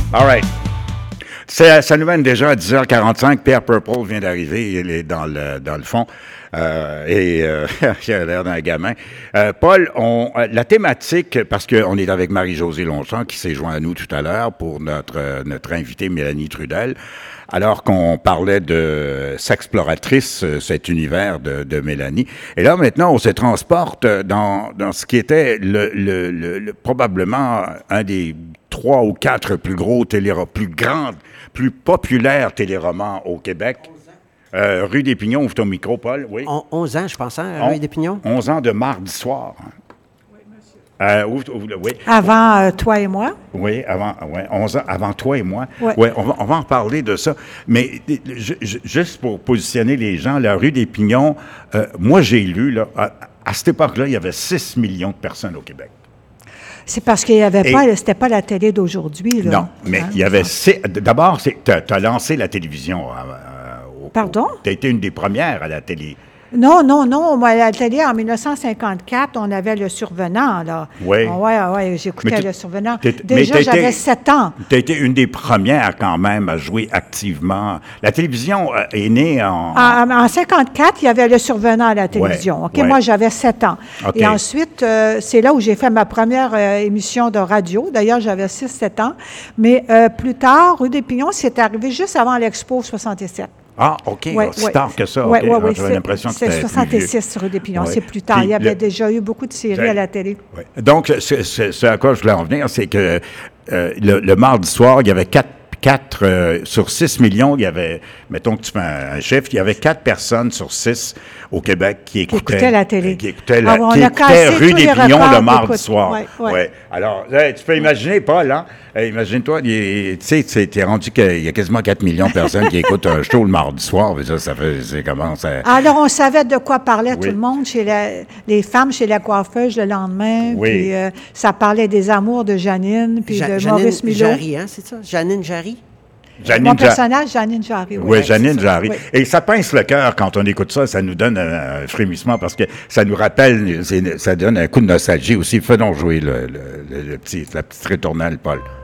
All right. Ça nous mène déjà à 10h45. Pierre Purple vient d'arriver. Il est dans le fond. Il a l'air d'un gamin. Paul, la thématique, parce qu'on est avec Marie-Josée Longchamp qui s'est joint à nous tout à l'heure pour notre invitée Mélanie Trudel, alors qu'on parlait de Sexploratrice, cet univers de Mélanie. Et là, maintenant, on se transporte dans ce qui était probablement un des 3 ou 4 plus gros plus populaires téléromans au Québec. Rue des Pignons, ouvre ton micro, Paul. Oui. 11 ans, je pense, hein, Rue des Pignons. 11 ans de mardi soir. Oui, monsieur. Oui. Avant toi et moi. Oui, 11 ans avant toi et moi. Ouais. Ouais, on va en parler de ça. Mais juste pour positionner les gens, la rue des Pignons, moi j'ai lu, là, à cette époque-là, il y avait 6 millions de personnes au Québec. C'est parce qu'il n'y avait pas, c'était pas la télé d'aujourd'hui. Là. Non, mais il y avait... D'abord, tu as lancé la télévision. Pardon? Tu as été une des premières à la télé. Non. Moi, à la télé, en 1954, on avait Le Survenant, là. Oui. Oui, j'écoutais Le Survenant. Déjà, j'avais 7 ans. Tu as été une des premières, quand même, à jouer activement. La télévision est née en... En 54, il y avait Le Survenant à la télévision. Ouais. Moi, j'avais 7 ans. Okay. Et ensuite, c'est là où j'ai fait ma première émission de radio. D'ailleurs, j'avais 6-7 ans. Mais plus tard, Rue des Pignons, c'est arrivé juste avant l'Expo 67. Ah, OK. C'est tard que ça. Oui, okay. J'avais l'impression que c'était c'est 66 rue des Pignons. Ouais. C'est plus tard. Il y avait déjà eu beaucoup de séries à la télé. Ouais. Donc, ce à quoi je voulais en venir, c'est que le mardi soir, il y avait 4 sur 6 millions, il y avait, mettons que tu fais un chiffre, il y avait 4 personnes sur 6 au Québec qui écoutaient la télé. Qui écoutaient Rue des Pignons le mardi soir. Ouais. Alors, tu peux imaginer, Paul, hein? Imagine-toi, tu sais, t'es rendu qu'il y a quasiment 4 millions de personnes qui écoutent un show le mardi soir. Ça fait, c'est comment ça... Alors, on savait de quoi parlait tout le monde, les femmes chez la coiffeuse le lendemain. Oui. Puis ça parlait des amours de Janine, puis de Maurice Milot. Jarry, hein, c'est ça? Janine Jarry? Mon personnage, Janine Jarry. Oui, Janine Jarry. Oui. Et ça pince le cœur quand on écoute ça, ça nous donne un frémissement parce que ça nous rappelle, ça donne un coup de nostalgie aussi. Fais donc jouer la petite ritournelle, Paul.